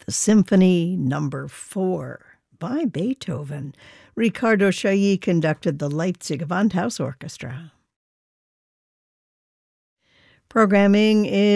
Symphony Number 4 by Beethoven. Ricardo Chailly conducted the Leipzig Gewandhaus Orchestra. Programming is